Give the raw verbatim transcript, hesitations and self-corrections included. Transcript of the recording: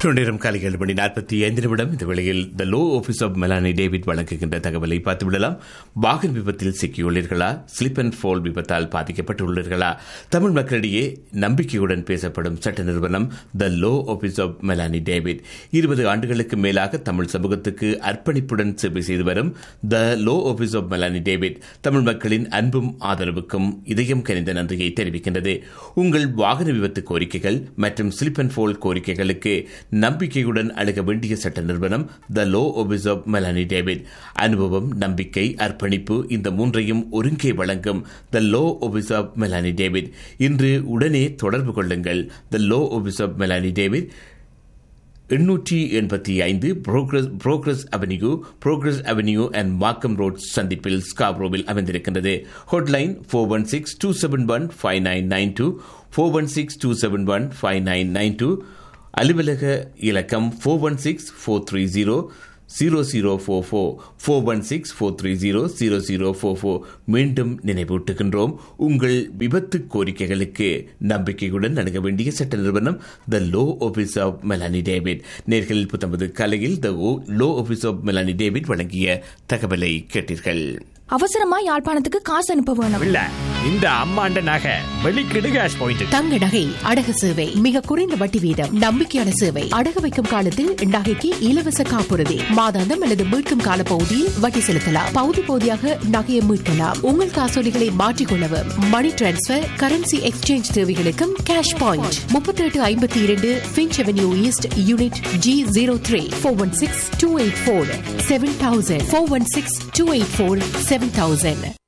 நேரம் காலை ஏழு மணி நாற்பத்தி ஐந்து நிமிடம். இந்த வேளையில் the low office of Melanie David வழங்குகின்ற தகவலை பார்த்துவிடலாம். வாகன விபத்தில் சிக்கியுள்ளீர்களா? ஸ்லிப் அண்ட் ஃபால் விபத்தால் பாதிக்கப்பட்டுள்ளீர்களா? தமிழ் மக்களிடையே நம்பிக்கையுடன் பேசப்படும் சட்ட நிறுவனம் the low office of Melanie David. இருபது ஆண்டுகளுக்கு மேலாக தமிழ் சமூகத்துக்கு அர்ப்பணிப்புடன் சேவை செய்து வரும் the low office of Melanie David Tamil மக்களின் அன்பும் ஆதரவுக்கும் இதயம் கனிந்த நன்றியை தெரிவிக்கின்றது. உங்கள் வாகன விபத்து கோரிக்கைகள் மற்றும் ஸ்லிப் அண்ட் ஃபால் கோரிக்கைகளுக்கு நம்பிக்கையுடன் அணுக வேண்டிய சட்ட நிறுவனம் the low office of Melanie David. அனுபவம், நம்பிக்கை, அர்ப்பணிப்பு இந்த மூன்றையும் ஒருங்கே வழங்கும் the low office of Melanie David. இன்று உடனே தொடர்பு கொள்ளுங்கள். The low office of Melanie David எண்ணூற்றி எண்பத்தி ஐந்து progress avenue progress avenue and மார்க்கம் ரோட் சந்திப்பில் ஸ்காப்ரோவில் அமைந்திருக்கின்றது. Hotline four one six two seven one five nine nine two four one six two seven one five nine nine two. அலுவலக இலக்கம் four one six four three zero zero zero four four four one six four three zero zero zero four four. மீண்டும் நினைவூட்டுகின்றோம், உங்கள் விபத்து கோரிக்கைகளுக்கு நம்பிக்கையுடன் அணுக வேண்டிய சட்ட நிறுவனம் the low office of Melanie David. நேர்களில் புத்தம்பது கலையில் the low office of Melanie David வழங்கிய தகவலை கேட்டீர்கள். அவசரமா யாழ்ப்பாணத்துக்கு காசு அனுப்ப வேணும். இல்ல, இந்த அம்மாண்ட நகை வெளிக்கிடு கேஷ் பாயிண்ட். தங்க நகை அடகு சேவை மிக குறைந்த வட்டி வீதம், நம்பிக்கையான சேவை. அடகு வைக்கும் காலத்தில் நகைக்கு இலவச காப்புறுதி, மாதாந்தம் அல்லது மீட்கும் கால பகுதியில் வட்டி செலுத்தலாம். பகுதி பகுதியாக நகையை மீட்கலாம். உங்கள் காசோலிகளை மாற்றிக்கொள்ளவும், மணி டிரான்ஸ்பர், கரன்சி எக்ஸ்சேஞ்ச் தேவைகளுக்கும் கேஷ் பாயிண்ட். முப்பத்தி எட்டு ஐம்பத்தி இரண்டு pinch avenue east unit G zero three four one six two eight four seven thousand four one six two eight four seven thousand.